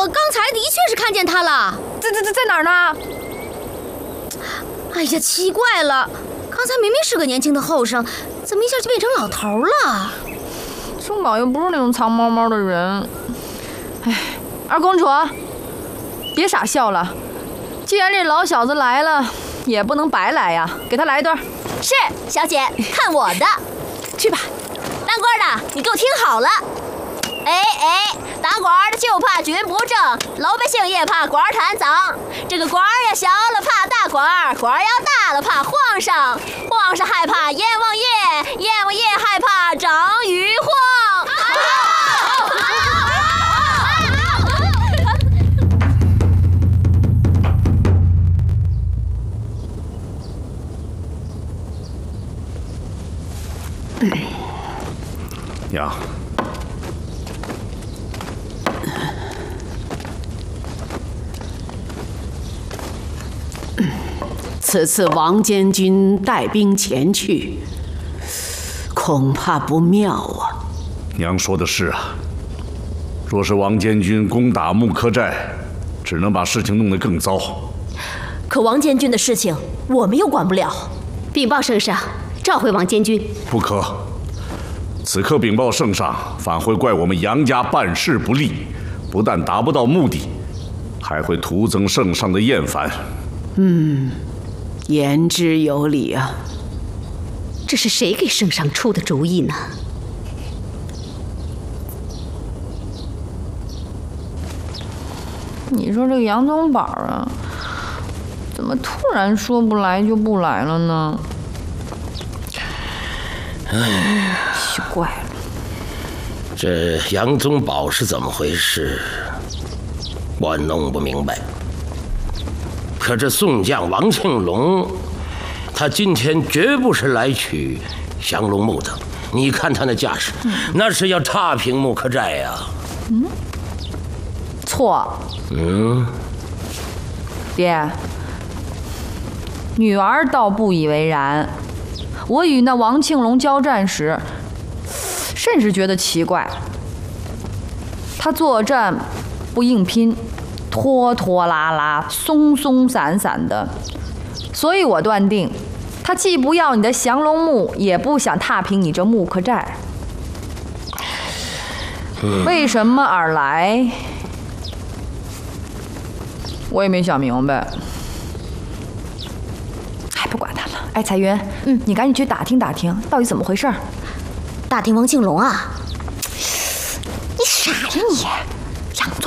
我刚才的确是看见他了。 在哪儿呢？ 哎呀，奇怪了，刚才明明是个年轻的后生，怎么一下就变成老头了？ 圣宝又不是那种藏猫猫的人。哎，二公主，别傻笑了。既然这老小子来了，也不能白来呀，给他来一段。 是，小姐，看我的。 去吧。 当官的，你给我听好了。当官的就怕军不正，老百姓也怕官贪赃。这个官要小了怕大官，官要大了怕皇上，皇上害怕阎王爷，阎王爷害怕张玉皇。 娘， 此次王监军带兵前去，恐怕不妙啊。 娘说的是啊，若是王监军攻打木柯寨，只能把事情弄得更糟。 可王监军的事情，我们又管不了。 禀报圣上，召回王监军。 不可，此刻禀报圣上，反会怪我们杨家办事不力，不但达不到目的，还会徒增圣上的厌烦。 言之有理啊。 这是谁给圣上出的主意呢？ 你说这个杨宗保啊，怎么突然说不来就不来了呢？ 哎， 奇怪了， 这杨宗保是怎么回事？我弄不明白。可这宋将王庆龙，他今天绝不是来取降龙木的。你看他那架势，那是要踏平木柯寨呀。 错。爹，女儿倒不以为然。我与那王庆龙交战时，甚是觉得奇怪。他作战不硬拼，拖拖拉拉、松松散散的，所以我断定，他既不要你的降龙木，也不想踏平你这木柯寨。为什么而来？我也没想明白。哎，不管他了。哎，彩云，你赶紧去打听打听，到底怎么回事？ 打听王庆龙啊？你傻呀你！